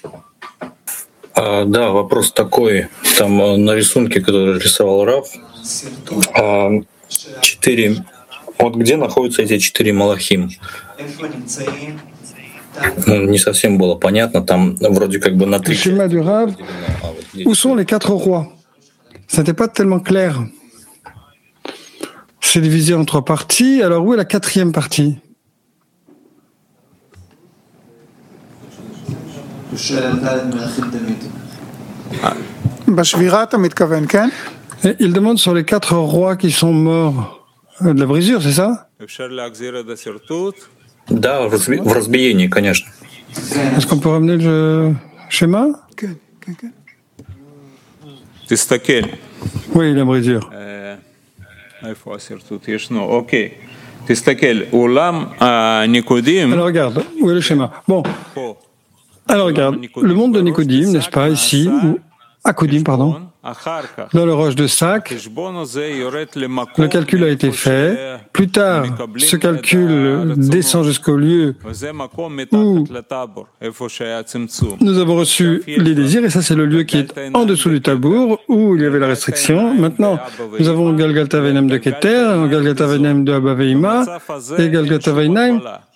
Да, вопрос такой. Там на рисунке, который рисовал Раф, 4. Вот где находятся эти 4 малахим? Не совсем было понятно. Там вроде как бы на 3 Le schéma du Rav, où sont les 4 rois? Ça n'était pas tellement clair. C'est divisé en 3 parties. Alors où est la 4e partie? Et il demande sur les 4 rois qui sont morts de la brisure, c'est ça? Да, в разбиении, конечно. Est-ce qu'on peut ramener le schéma? Oui, la brisure. Alors regarde, où est le schéma? Bon, alors regarde, le monde de Nicodime, n'est-ce pas, ici, ou Akodim, pardon, dans le roche de Sac, le calcul a été fait. Plus tard, ce calcul descend jusqu'au lieu où nous avons reçu les désirs, et ça c'est le lieu qui est en dessous du tabour, où il y avait la restriction. Maintenant, nous avons Galgalta Veinem de Keter, Galgalta Veinem de Abba Veima, et Galgalta Veinem